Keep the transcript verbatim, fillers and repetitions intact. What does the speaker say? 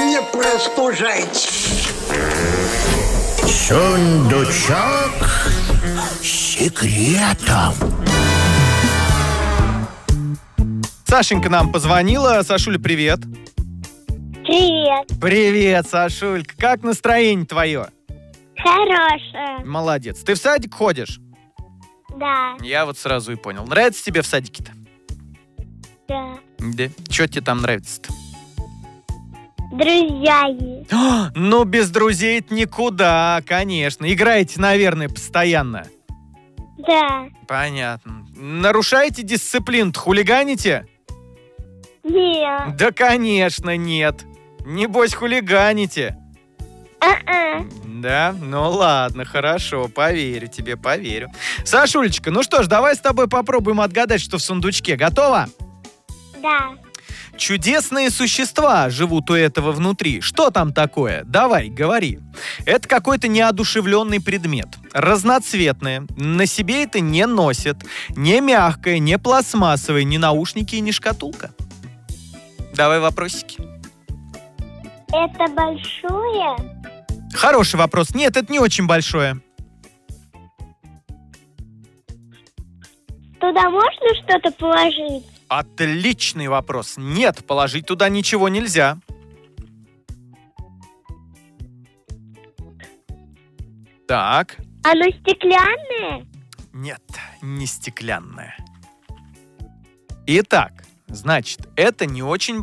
не простужайтесь. Сундучок с секретом. Сашенька нам позвонила. Сашуля, привет. Привет. Привет, Сашулька. Как настроение твое? Хорошая. Молодец. Ты в садик ходишь? Да. Я вот сразу и понял. Нравится тебе в садике-то? Да. Да. Что тебе там нравится-то? Друзья есть. А, ну, без друзей никуда, конечно. Играете, наверное, постоянно. Да. Понятно. Нарушаете дисциплину, хулиганите? Нет. Да, конечно, нет. Небось, хулиганите. А-а. Да? Ну ладно, хорошо, поверю тебе, поверю. Сашулечка, ну что ж, давай с тобой попробуем отгадать, что в сундучке. Готова? Да. Чудесные существа живут у этого внутри. Что там такое? Давай, говори. Это какой-то неодушевленный предмет. Разноцветное. На себе это не носят. Не мягкое, не пластмассовое, не наушники и не шкатулка. Давай вопросики. Это большое? Хороший вопрос. Нет, это не очень большое. Туда можно что-то положить? Отличный вопрос. Нет, положить туда ничего нельзя. Так. Оно стеклянное? Нет, не стеклянное. Итак, значит, это не очень